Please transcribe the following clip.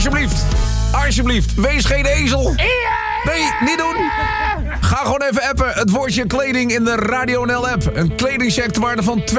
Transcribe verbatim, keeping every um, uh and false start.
alsjeblieft. Alsjeblieft, wees geen ezel. Nee, niet doen. Ga gewoon even appen het woordje kleding in de Radio N L app. Een kledingcheck ter waarde van